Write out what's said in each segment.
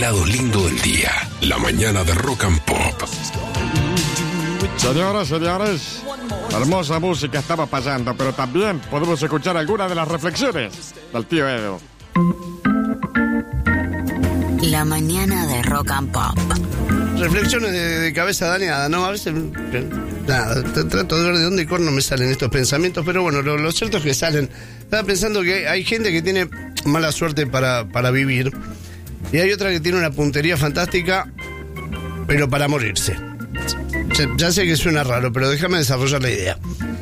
lado lindo del día. La mañana de Rock and Pop. Señoras, señores, hermosa música estaba pasando, pero también podemos escuchar algunas de las reflexiones del tío Edu. La mañana de Rock and Pop. Reflexiones de cabeza dañada, ¿no? A veces, nada, trato de ver de dónde corno me salen estos pensamientos, pero bueno, lo cierto es que salen. Estaba pensando que hay gente que tiene mala suerte para vivir, y hay otra que tiene una puntería fantástica, pero para morirse. Ya sé que suena raro, pero déjame desarrollar la idea.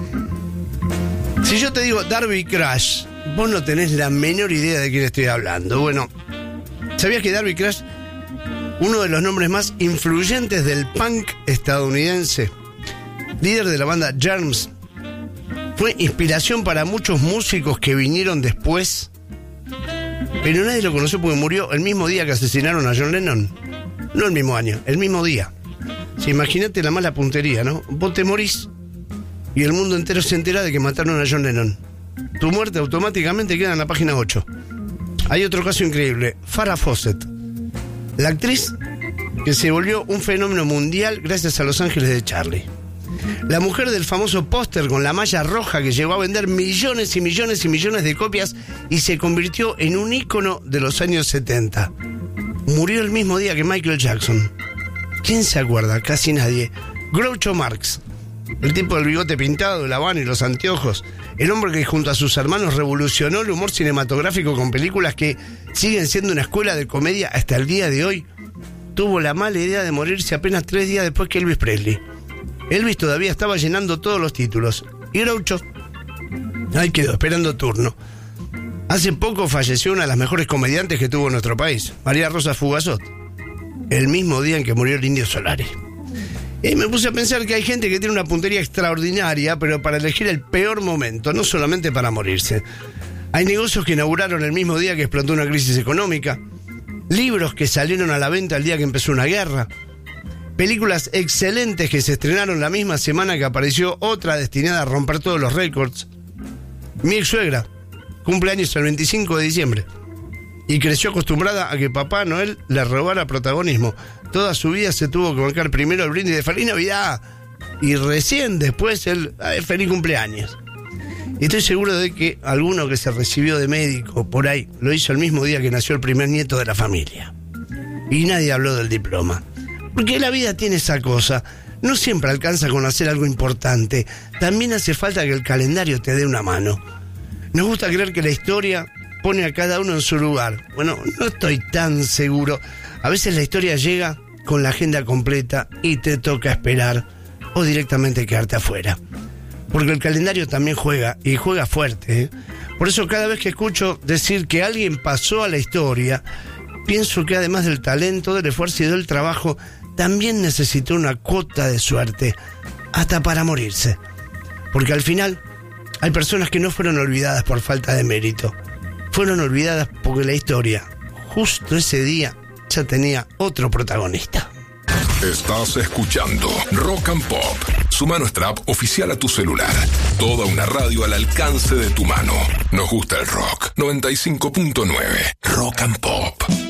Si yo te digo Darby Crash, vos no tenés la menor idea de quién estoy hablando. Bueno, ¿sabías que Darby Crash, uno de los nombres más influyentes del punk estadounidense, líder de la banda Germs, fue inspiración para muchos músicos que vinieron después? Pero nadie lo conoció porque murió el mismo día que asesinaron a John Lennon. No el mismo año, el mismo día. Sí, imagínate la mala puntería, ¿no? Vos te morís y el mundo entero se entera de que mataron a John Lennon. Tu muerte automáticamente queda en la página 8. Hay otro caso increíble, Farrah Fawcett, la actriz que se volvió un fenómeno mundial gracias a Los Ángeles de Charlie. La mujer del famoso póster con la malla roja que llegó a vender millones y millones y millones de copias y se convirtió en un ícono de los años 70. Murió el mismo día que Michael Jackson. ¿Quién se acuerda? Casi nadie. Groucho Marx, el tipo del bigote pintado, la habana y los anteojos, el hombre que junto a sus hermanos revolucionó el humor cinematográfico con películas que siguen siendo una escuela de comedia hasta el día de hoy, tuvo la mala idea de morirse apenas 3 días después que Elvis Presley. Elvis todavía estaba llenando todos los títulos, y Groucho ahí quedó esperando turno. Hace poco falleció una de las mejores comediantes que tuvo nuestro país, María Rosa Fugazot, el mismo día en que murió el Indio Solari. Y me puse a pensar que hay gente que tiene una puntería extraordinaria, pero para elegir el peor momento, no solamente para morirse. Hay negocios que inauguraron el mismo día que explotó una crisis económica, libros que salieron a la venta el día que empezó una guerra, películas excelentes que se estrenaron la misma semana que apareció otra destinada a romper todos los récords. Mi ex suegra cumpleaños el 25 de diciembre y creció acostumbrada a que Papá Noel le robara protagonismo. Toda su vida se tuvo que bancar primero el brindis de Feliz Navidad y recién después el Feliz Cumpleaños. Y estoy seguro de que alguno que se recibió de médico por ahí lo hizo el mismo día que nació el primer nieto de la familia. Y nadie habló del diploma. Porque la vida tiene esa cosa. No siempre alcanza con hacer algo importante. También hace falta que el calendario te dé una mano. Nos gusta creer que la historia pone a cada uno en su lugar. Bueno, no estoy tan seguro. A veces la historia llega con la agenda completa y te toca esperar o directamente quedarte afuera. Porque el calendario también juega, y juega fuerte, ¿eh? Por eso cada vez que escucho decir que alguien pasó a la historia, pienso que además del talento, del esfuerzo y del trabajo, también necesitó una cuota de suerte, hasta para morirse. Porque al final hay personas que no fueron olvidadas por falta de mérito. Fueron olvidadas porque la historia, justo ese día, ya tenía otro protagonista. Estás escuchando Rock and Pop. Suma nuestra app oficial a tu celular. Toda una radio al alcance de tu mano. Nos gusta el rock. 95.9 Rock and Pop.